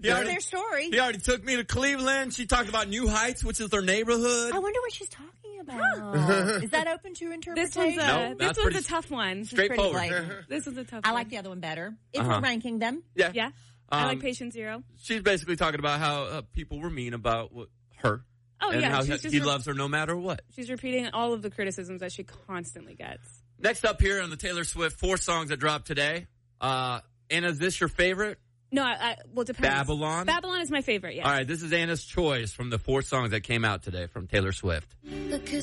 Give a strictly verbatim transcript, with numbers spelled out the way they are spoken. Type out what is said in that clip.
He That's already, their story. He already took me to Cleveland. She talked about New Heights, which is their neighborhood. I wonder what she's talking about. Is that open to This interpretation? one's a, No, that's this one's pretty a tough one. Straightforward. Pretty blatant. This was a tough I one. like the other one better. If Uh-huh. we're ranking them. Yeah. Yeah. Um, I like Patient Zero. She's basically talking about how uh, people were mean about what, her. Oh, and yeah. how she's he, just he re- loves her no matter what. She's repeating all of the criticisms that she constantly gets. Next up here on the Taylor Swift four songs that dropped today. Uh, Anna, is this your favorite? No, I, I well, it depends. Babylon? Babylon is my favorite, yeah. All right, this is Anna's choice from the four songs that came out today from Taylor Swift. Look